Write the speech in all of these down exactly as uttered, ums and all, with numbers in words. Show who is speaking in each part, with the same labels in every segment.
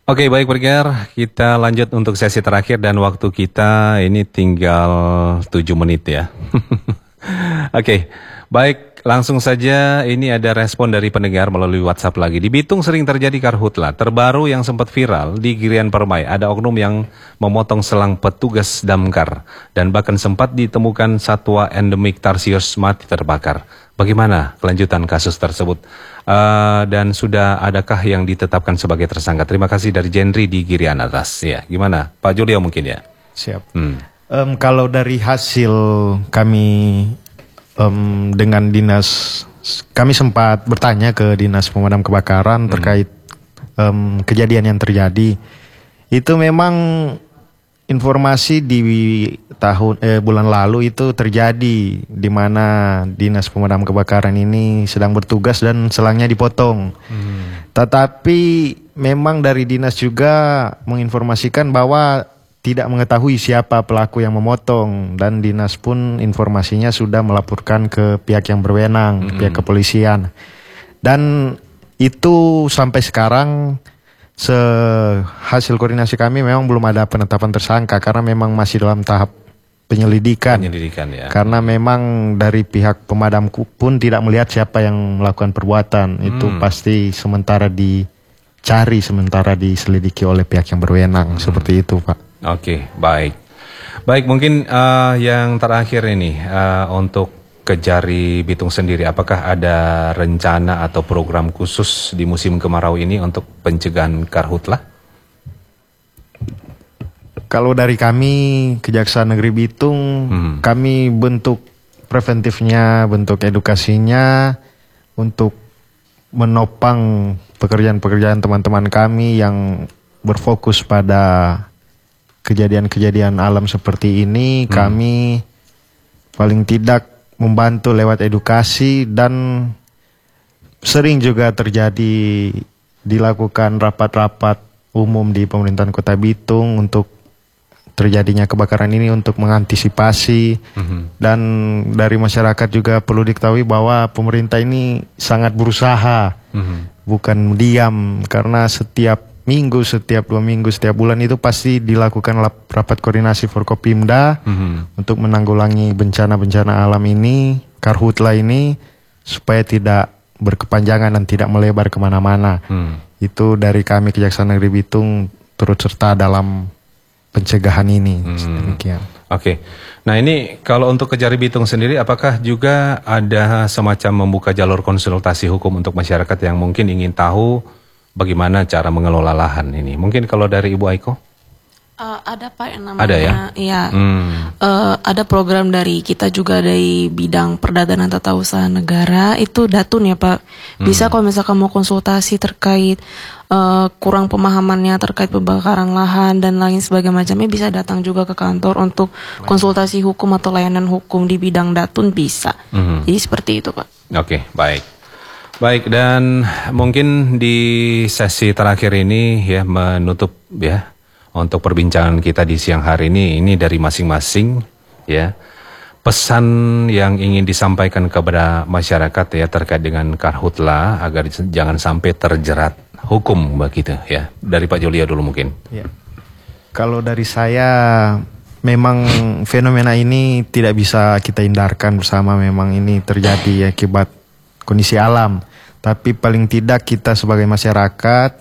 Speaker 1: Oke, baik pendengar, kita lanjut untuk sesi terakhir dan waktu kita ini tinggal tujuh menit ya. Oke, baik langsung saja ini ada respon dari pendengar melalui WhatsApp lagi. Di Bitung sering terjadi karhutla, terbaru yang sempat viral di Girian Permai. Ada oknum yang memotong selang petugas damkar dan bahkan sempat ditemukan satwa endemik tarsius mati terbakar. Bagaimana kelanjutan kasus tersebut? Uh, dan sudah adakah yang ditetapkan sebagai tersangka? Terima kasih dari Jendri di Girian Atas. Ya, gimana? Pak Julio mungkin ya?
Speaker 2: Siap.
Speaker 1: Hmm.
Speaker 2: Um, kalau dari hasil kami um, dengan dinas, kami sempat bertanya ke dinas pemadam kebakaran hmm. terkait um, kejadian yang terjadi. Itu memang informasi di tahun eh, bulan lalu itu terjadi di mana dinas pemadam kebakaran ini sedang bertugas dan selangnya dipotong. Hmm. Tetapi memang dari dinas juga menginformasikan bahwa tidak mengetahui siapa pelaku yang memotong dan dinas pun informasinya sudah melaporkan ke pihak yang berwenang, hmm. pihak kepolisian. Dan itu sampai sekarang sehasil koordinasi kami memang belum ada penetapan tersangka karena memang masih dalam tahap penyelidikan.
Speaker 1: Penyelidikan ya.
Speaker 2: Karena memang dari pihak pemadam pun tidak melihat siapa yang melakukan perbuatan. Hmm. Itu pasti sementara dicari, sementara diselidiki oleh pihak yang berwenang. Hmm. Seperti itu, Pak.
Speaker 1: Oke, baik. Baik, mungkin uh, yang terakhir ini uh, untuk Kejari Bitung sendiri, apakah ada rencana atau program khusus di musim kemarau ini untuk pencegahan karhutla?
Speaker 2: Kalau dari kami Kejaksaan Negeri Bitung, hmm. kami bentuk preventifnya, bentuk edukasinya untuk menopang pekerjaan-pekerjaan teman-teman kami yang berfokus pada kejadian-kejadian alam seperti ini. Hmm. Kami paling tidak membantu lewat edukasi dan sering juga terjadi dilakukan rapat-rapat umum di pemerintahan Kota Bitung untuk terjadinya kebakaran ini untuk mengantisipasi. Mm-hmm. Dan dari masyarakat juga perlu diketahui bahwa pemerintah ini sangat berusaha, mm-hmm. bukan diam, karena setiap minggu, setiap dua minggu, setiap bulan itu pasti dilakukan rapat koordinasi Forkopimda mm-hmm. untuk menanggulangi bencana-bencana alam ini, karhutla ini, supaya tidak berkepanjangan dan tidak melebar kemana-mana. Mm. Itu dari kami Kejaksaan Negeri Bitung turut serta dalam pencegahan ini. Mm. Demikian.
Speaker 1: Oke, okay. Nah ini kalau untuk Kejari Bitung sendiri, apakah juga ada semacam membuka jalur konsultasi hukum untuk masyarakat yang mungkin ingin tahu bagaimana cara mengelola lahan ini? Mungkin kalau dari Ibu Aiko?
Speaker 3: Uh, ada Pak yang namanya,
Speaker 1: ada ya?
Speaker 3: Iya,
Speaker 1: hmm.
Speaker 3: uh, ada program dari kita juga dari bidang Perdata dan Tata Usaha Negara, itu Datun ya Pak. Bisa hmm. kalau misalkan mau konsultasi terkait uh, kurang pemahamannya terkait pembakaran lahan dan lain sebagainya macamnya, bisa datang juga ke kantor untuk konsultasi hukum atau layanan hukum di bidang Datun bisa. Hmm. Jadi seperti itu Pak.
Speaker 1: Oke, okay, baik. Baik, dan mungkin di sesi terakhir ini ya menutup ya untuk perbincangan kita di siang hari ini, ini dari masing-masing ya pesan yang ingin disampaikan kepada masyarakat ya terkait dengan karhutla agar jangan sampai terjerat hukum begitu ya. Dari Pak Julio dulu mungkin.
Speaker 2: Ya. Kalau dari saya memang fenomena ini tidak bisa kita hindarkan bersama, memang ini terjadi akibat kondisi alam. Tapi paling tidak kita sebagai masyarakat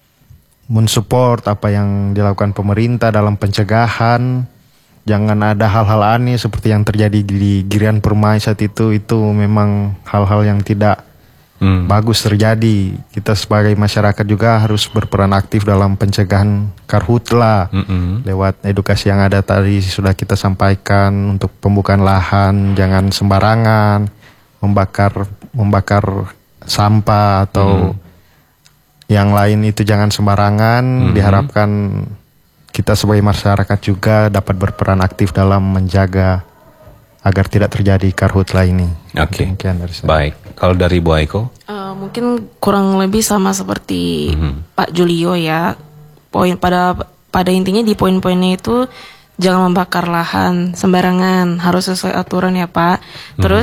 Speaker 2: mensupport apa yang dilakukan pemerintah dalam pencegahan. Jangan ada hal-hal aneh seperti yang terjadi di Girian Permai saat itu. Itu memang hal-hal yang tidak hmm. bagus terjadi. Kita sebagai masyarakat juga harus berperan aktif dalam pencegahan karhutla. Hmm. Lewat edukasi yang ada tadi sudah kita sampaikan untuk pembukaan lahan, jangan sembarangan membakar membakar sampah atau hmm. yang lain itu jangan sembarangan. Hmm. Diharapkan kita sebagai masyarakat juga dapat berperan aktif dalam menjaga agar tidak terjadi karhutla ini.
Speaker 1: Oke. Okay. Baik. Kalau dari Bu Aiko?
Speaker 3: Uh, mungkin kurang lebih sama seperti hmm. Pak Julio ya. Poin pada pada intinya di poin-poinnya itu jangan membakar lahan sembarangan, harus sesuai aturan ya Pak. Terus hmm.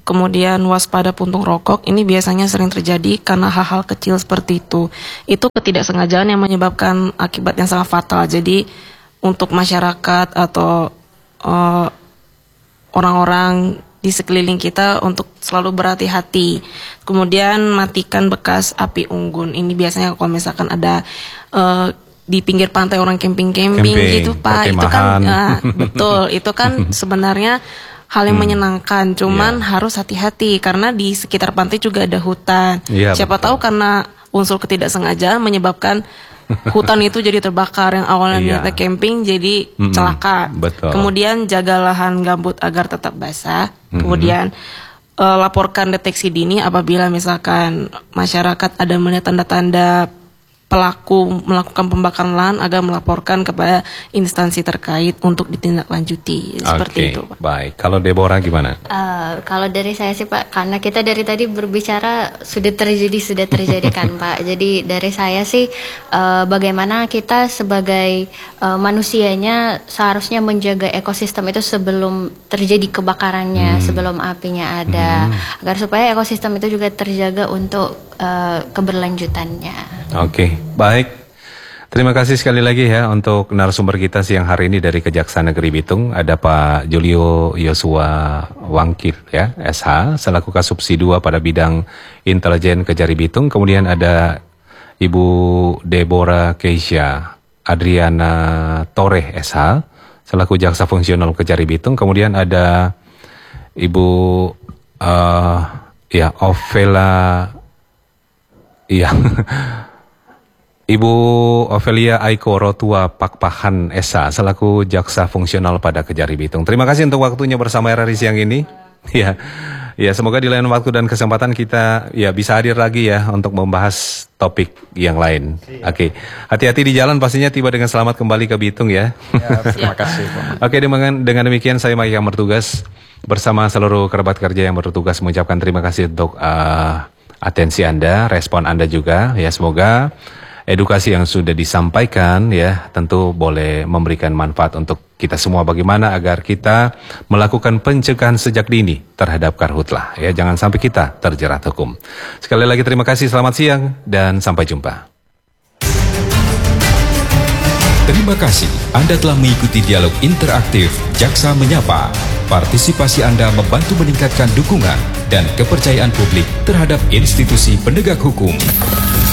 Speaker 3: kemudian waspada puntung rokok, ini biasanya sering terjadi karena hal-hal kecil seperti itu. Itu ketidaksengajaan yang menyebabkan akibat yang sangat fatal. Jadi untuk masyarakat atau uh, orang-orang di sekeliling kita untuk selalu berhati-hati. Kemudian matikan bekas api unggun. Ini biasanya kalau misalkan ada uh, di pinggir pantai orang camping-camping
Speaker 1: Camping,
Speaker 3: gitu Pak, itu kan uh, betul, itu kan sebenarnya hal yang hmm. menyenangkan, cuman yeah. harus hati-hati karena di sekitar pantai juga ada hutan. Yeah, Siapa betul. tahu karena unsur ketidaksengajaan menyebabkan hutan itu jadi terbakar, yang awalnya yeah. niatnya camping jadi mm-hmm. celaka.
Speaker 1: Betul.
Speaker 3: Kemudian jaga lahan gambut agar tetap basah. Mm-hmm. Kemudian uh, laporkan deteksi dini apabila misalkan masyarakat ada melihat tanda-tanda pelaku melakukan pembakaran lahan agar melaporkan kepada instansi terkait untuk ditindaklanjuti. Seperti
Speaker 1: okay,
Speaker 3: itu Pak.
Speaker 1: Baik, kalau Deborah gimana?
Speaker 4: Uh, kalau dari saya sih Pak, karena kita dari tadi berbicara sudah terjadi sudah terjadi kan Pak. Jadi dari saya sih uh, bagaimana kita sebagai uh, manusianya seharusnya menjaga ekosistem itu sebelum terjadi kebakarannya, hmm. sebelum apinya ada, hmm. agar supaya ekosistem itu juga terjaga untuk uh, keberlanjutannya.
Speaker 1: Oke, okay, baik. Terima kasih sekali lagi ya untuk narasumber kita siang hari ini dari Kejaksaan Negeri Bitung. Ada Pak Julio Yosua Wangkil ya, S H, selaku Kasubsi dua pada bidang intelijen Kejari Bitung. Kemudian ada Ibu Deborah Keisha Adriana Toreh S H, selaku Jaksa Fungsional Kejari Bitung. Kemudian ada Ibu uh, ya Ovela Iya Ibu Ovelia Aiko Rotua Pakpahan S A selaku Jaksa Fungsional pada Kejari Bitung. Terima kasih untuk waktunya bersama R R I siang ini. Ya, ya semoga di lain waktu dan kesempatan kita ya bisa hadir lagi ya untuk membahas topik yang lain. Oke, okay. Hati-hati di jalan, pastinya tiba dengan selamat kembali ke Bitung ya.
Speaker 2: Ya, terima kasih.
Speaker 1: Oke, okay, dengan, dengan demikian saya Mike yang bertugas bersama seluruh kerabat kerja yang bertugas mengucapkan terima kasih untuk uh, atensi Anda, respon Anda juga ya, semoga edukasi yang sudah disampaikan ya tentu boleh memberikan manfaat untuk kita semua bagaimana agar kita melakukan pencegahan sejak dini terhadap karhutlah ya, jangan sampai kita terjerat hukum. Sekali lagi terima kasih, selamat siang dan sampai jumpa.
Speaker 5: Terima kasih Anda telah mengikuti dialog interaktif Jaksa Menyapa. Partisipasi Anda membantu meningkatkan dukungan dan kepercayaan publik terhadap institusi penegak hukum.